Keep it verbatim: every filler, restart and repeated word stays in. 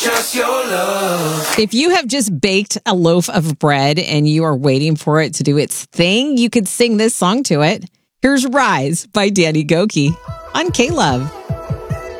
just your love. If you have just baked a loaf of bread and you are waiting for it to do its thing, you could sing this song to it. Here's Rise by Danny Gokey on K-Love.